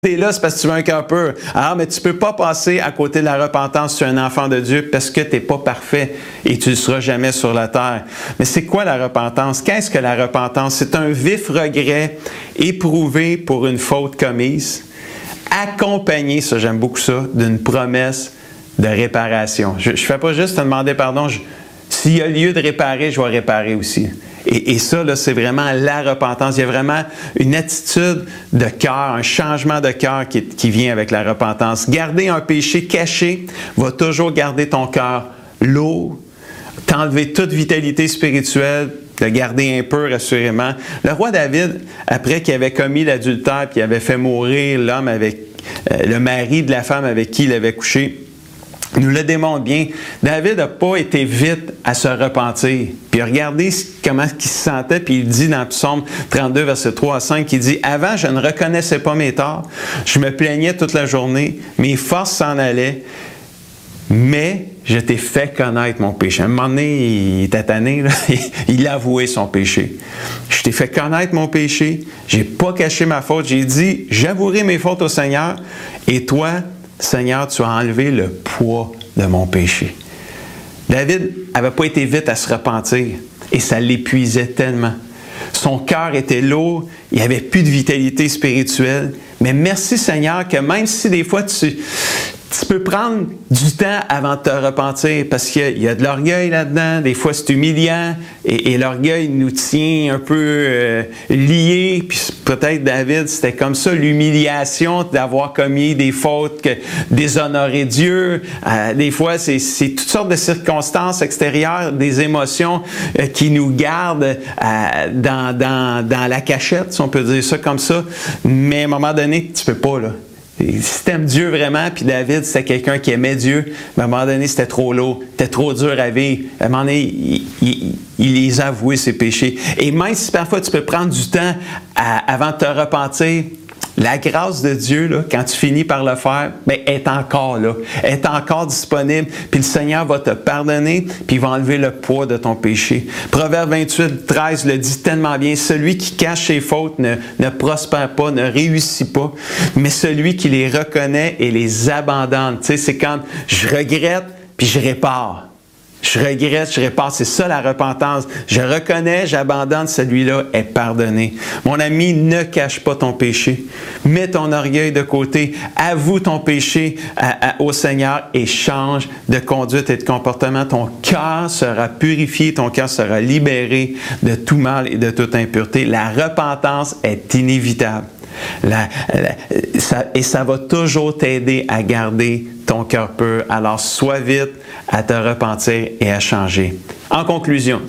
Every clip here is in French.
T'es là, c'est parce que tu veux un cœur pur. Alors, mais tu ne peux pas passer à côté de la repentance sur un enfant de Dieu parce que tu n'es pas parfait et tu ne seras jamais sur la terre. Mais c'est quoi la repentance? Qu'est-ce que la repentance? C'est un vif regret éprouvé pour une faute commise, accompagné, ça j'aime beaucoup ça, d'une promesse de réparation. Je ne fais pas juste te demander pardon. S'il y a lieu de réparer, je vais réparer aussi. Et ça, là, c'est vraiment la repentance. Il y a vraiment une attitude de cœur, un changement de cœur qui vient avec la repentance. Garder un péché caché va toujours garder ton cœur lourd, t'enlever toute vitalité spirituelle, te garder impur, assurément. Le roi David, après qu'il avait commis l'adultère et qu'il avait fait mourir l'homme avec le mari de la femme avec qui il avait couché, nous le démontre bien. David n'a pas été vite à se repentir. Puis regardez comment il se sentait, puis il dit dans Psaume 32, verset 3 à 5, il dit « Avant, je ne reconnaissais pas mes torts, je me plaignais toute la journée, mes forces s'en allaient, mais je t'ai fait connaître mon péché. » À un moment donné, il était tanné, là, il a avoué son péché. « Je t'ai fait connaître mon péché, je n'ai pas caché ma faute, j'ai dit, j'avouerai mes fautes au Seigneur, et toi, Seigneur, tu as enlevé le poids de mon péché. » David n'avait pas été vite à se repentir et ça l'épuisait tellement. Son cœur était lourd, il n'y avait plus de vitalité spirituelle. Mais merci Seigneur que même si des fois tu peux prendre du temps avant de te repentir parce qu'il y a de l'orgueil là-dedans, des fois c'est humiliant et l'orgueil nous tient un peu liés. Puis peut-être David, c'était comme ça, l'humiliation d'avoir commis des fautes, déshonorer Dieu. Des fois, c'est toutes sortes de circonstances extérieures, des émotions qui nous gardent dans la cachette, si on peut dire ça comme ça. Mais à un moment donné, tu peux pas, là. Si tu aimes Dieu vraiment, puis David, c'était quelqu'un qui aimait Dieu, mais à un moment donné, c'était trop lourd, c'était trop dur à vivre. À un moment donné, il les a avoués, ses péchés. Et même si parfois tu peux prendre du temps avant de te repentir, la grâce de Dieu, là, quand tu finis par le faire, bien, est encore là, est encore disponible, puis le Seigneur va te pardonner, puis il va enlever le poids de ton péché. Proverbe 28, 13 le dit tellement bien, « Celui qui cache ses fautes ne prospère pas, ne réussit pas, mais celui qui les reconnaît et les abandonne. » Tu sais, c'est quand je regrette, puis je répare. Je regrette, je répare. C'est ça la repentance. Je reconnais, j'abandonne, celui-là est pardonné. Mon ami, ne cache pas ton péché. Mets ton orgueil de côté. Avoue ton péché au Seigneur et change de conduite et de comportement. Ton cœur sera purifié, ton cœur sera libéré de tout mal et de toute impureté. La repentance est inévitable. Et ça va toujours t'aider à garder ton cœur pur. Alors, sois vite à te repentir et à changer. En conclusion,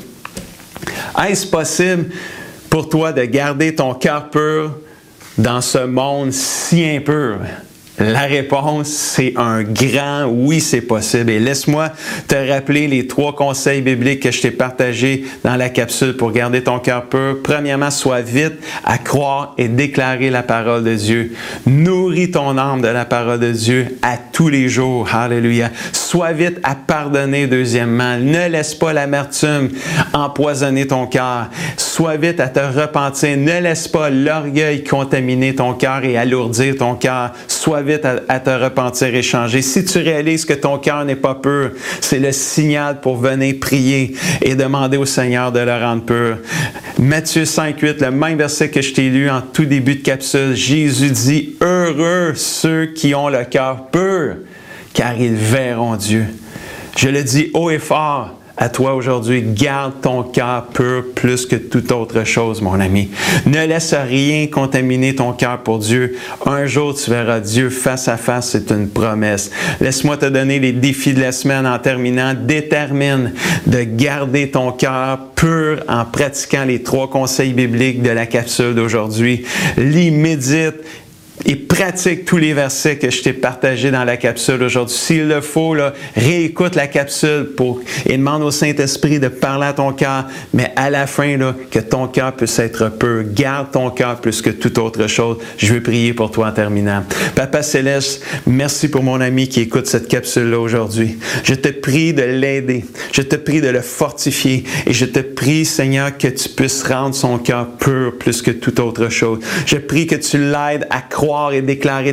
est-ce possible pour toi de garder ton cœur pur dans ce monde si impur? La réponse, c'est un grand oui, c'est possible. Et laisse-moi te rappeler les 3 conseils bibliques que je t'ai partagés dans la capsule pour garder ton cœur pur. Premièrement, sois vite à croire et déclarer la parole de Dieu. Nourris ton âme de la parole de Dieu à tous les jours. Alléluia. Sois vite à pardonner, deuxièmement. Ne laisse pas l'amertume empoisonner ton cœur. Sois vite à te repentir. Ne laisse pas l'orgueil contaminer ton cœur et alourdir ton cœur. Sois vite à te repentir et changer. Si tu réalises que ton cœur n'est pas pur, c'est le signal pour venir prier et demander au Seigneur de le rendre pur. Matthieu 5:8, le même verset que je t'ai lu en tout début de capsule, Jésus dit « Heureux ceux qui ont le cœur pur, car ils verront Dieu. » Je le dis haut et fort à toi aujourd'hui, garde ton cœur pur plus que toute autre chose, mon ami. Ne laisse rien contaminer ton cœur pour Dieu. Un jour, tu verras Dieu face à face, c'est une promesse. Laisse-moi te donner les défis de la semaine en terminant. Détermine de garder ton cœur pur en pratiquant les 3 conseils bibliques de la capsule d'aujourd'hui. Lis, médite et pratique tous les versets que je t'ai partagés dans la capsule aujourd'hui. S'il le faut, là, réécoute la capsule et demande au Saint-Esprit de parler à ton cœur, mais à la fin, là, que ton cœur puisse être pur. Garde ton cœur plus que toute autre chose. Je veux prier pour toi en terminant. Papa Céleste, merci pour mon ami qui écoute cette capsule-là aujourd'hui. Je te prie de l'aider. Je te prie de le fortifier. Et je te prie, Seigneur, que tu puisses rendre son cœur pur plus que toute autre chose. Je prie que tu l'aides à croire croire et déclarer